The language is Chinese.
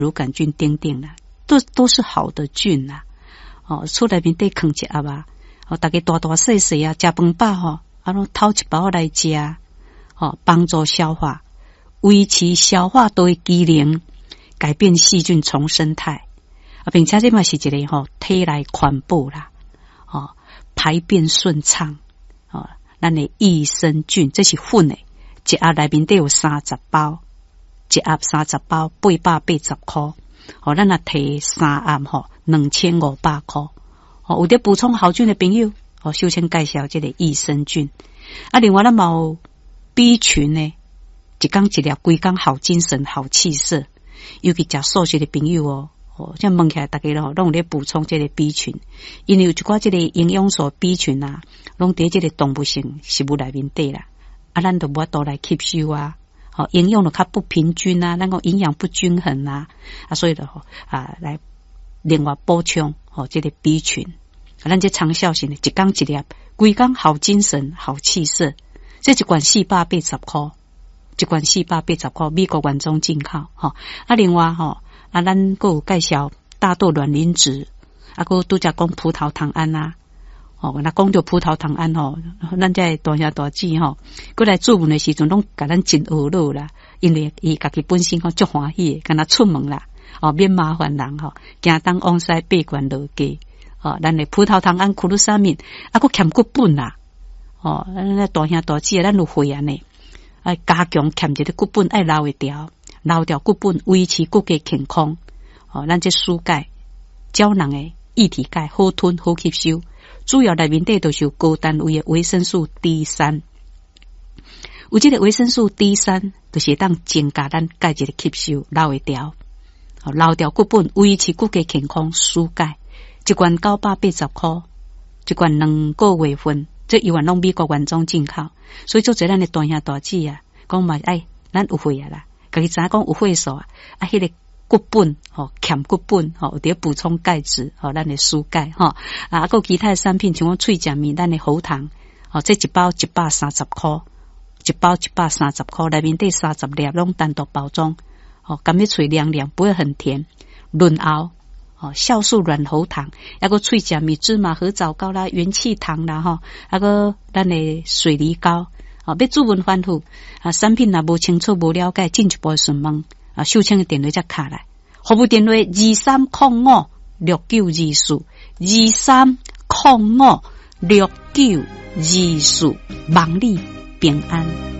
乳杆菌等等啦，都是好的菌啦。厝内面得放一盒啊，大家大大细细啊，食饭饱偷一包来食，帮助消化，维持消化道的机能，改变细菌丛生态，并且这嘛是一个体内环保啦，排便顺畅，咱的益生菌这是粉的，一盒内面得有30包，一盒30包880块，咱若摕3盒2500块，有得补充好菌的朋友，首先介绍这个益生菌，另外咱嘛有 B 群呢，一天一粒，规工好精神好气色，尤其食素食的朋友这问起来大家拢有咧补充这个 B 群，因为有一寡这个营养素 B 群啊，拢伫这个动物性食物内面底啦，咱就无法度来吸收啊，营养就较不平均啊，咱讲营养不均衡啊，所以来另外补充这个 B 群，咱这长效型的，一天一粒，规工好精神好气色，这一罐480块，一罐480块，美国原装进口另外咱还有介绍大豆卵磷脂，还有拄则讲葡萄糖胺啊，那讲到葡萄糖胺咱这大兄大姐过来做文的时阵，拢甲咱真学乐啦，因为伊家己本身足欢喜的，敢若出门啦，免麻烦人惊当往西八关落街，咱的葡萄糖胺库鲁沙敏，还欠骨本啦，咱大兄大姐咱有会安尼，加强欠一个骨本，爱留会掉。留掉骨本，维持骨骼健康。咱这输钙、胶囊的液体钙好吞好吸收，主要内面底都是有高单位的维生素 D3。有这个维生素 D3，就是当增加咱钙质的吸收，留会掉。留掉骨本，维持骨骼健康，输钙。一罐980块，一罐2个月份，这永远拢美国原装进口，所以做这咱的大兄大姐啊，讲嘛，咱有会啊啦。家己知影讲有血素啊，迄个骨本欠骨本有得补充钙质咱的输钙还有其他的产品，像讲脆食面，咱的喉糖这一包130块，一包130块，内面底30粒拢单独包装甘要脆凉凉，不会很甜。润喉酵素软喉糖，还有脆食面芝麻和枣糕啦，元气糖啦还有咱的水梨膏。要主文反复产品若无清楚无了解，进一步询问秀清的电话才卡来，服务电话23056924，23056924，望你平安。